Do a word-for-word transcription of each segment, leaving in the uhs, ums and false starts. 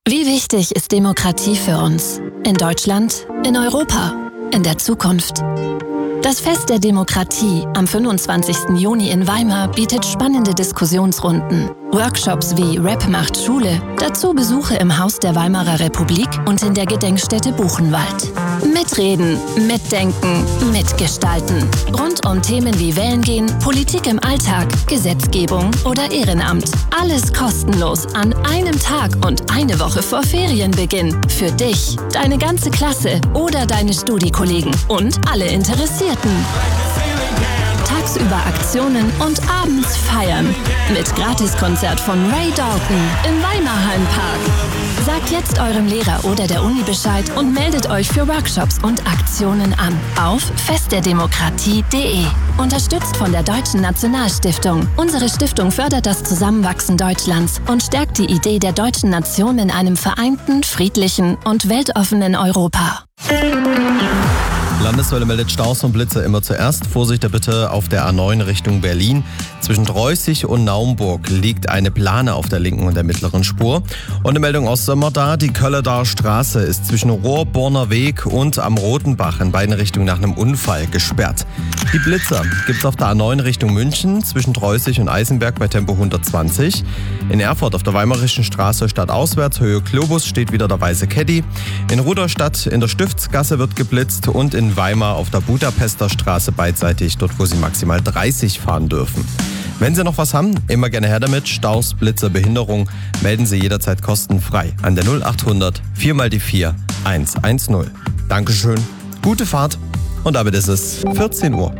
Wie wichtig ist Demokratie für uns? In Deutschland, in Europa, in der Zukunft? Das Fest der Demokratie am fünfundzwanzigsten Juni in Weimar bietet spannende Diskussionsrunden, Workshops wie Rap macht Schule, dazu Besuche im Haus der Weimarer Republik und in der Gedenkstätte Buchenwald. Mitreden, mitdenken, mitgestalten. Rund um Themen wie Wählen gehen, Politik im Alltag, Gesetzgebung oder Ehrenamt. Alles kostenlos an einem Tag und eine Woche vor Ferienbeginn. Für dich, deine ganze Klasse oder deine Studiekollegen und alle Interessierten. Tagsüber Aktionen und abends feiern. Mit Gratiskonzert von Ray Dalton im Weimarhallenpark. Sagt jetzt eurem Lehrer oder der Uni Bescheid und meldet euch für Workshops und Aktionen an auf festderdemokratie punkt de. Unterstützt von der Deutschen Nationalstiftung. Unsere Stiftung fördert das Zusammenwachsen Deutschlands und stärkt die Idee der deutschen Nation in einem vereinten, friedlichen und weltoffenen Europa. Landeswelle meldet Staus und Blitze immer zuerst. Vorsicht bitte auf der A neun Richtung Berlin. Zwischen Dreußig und Naumburg liegt eine Plane auf der linken und der mittleren Spur. Und eine Meldung aus Sömmerda. Die Köllerdaer Straße ist zwischen Rohrborner Weg und am Rotenbach in beiden Richtungen nach einem Unfall gesperrt. Die Blitzer gibt es auf der A neun Richtung München zwischen Dreußig und Eisenberg bei Tempo hundertzwanzig. In Erfurt auf der Weimarischen Straße stadtauswärts Höhe Globus steht wieder der weiße Caddy. In Rudolstadt in der Stiftsgasse wird geblitzt und in Weimar auf der Budapester Straße beidseitig, dort wo Sie maximal dreißig fahren dürfen. Wenn Sie noch was haben, immer gerne her damit. Staus, Blitze, Behinderung, melden Sie jederzeit kostenfrei an der null achthundert vier mal die vier eins eins null. Dankeschön, gute Fahrt und damit ist es vierzehn Uhr.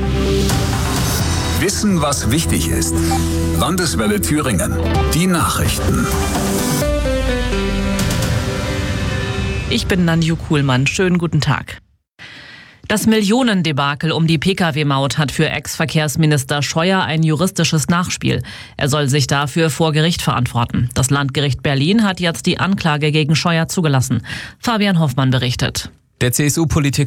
Wissen, was wichtig ist. Landeswelle Thüringen. Die Nachrichten. Ich bin Nanju Kuhlmann. Schönen guten Tag. Das Millionendebakel um die Pkw-Maut hat für Ex-Verkehrsminister Scheuer ein juristisches Nachspiel. Er soll sich dafür vor Gericht verantworten. Das Landgericht Berlin hat jetzt die Anklage gegen Scheuer zugelassen. Fabian Hoffmann berichtet. Der C S U-Politiker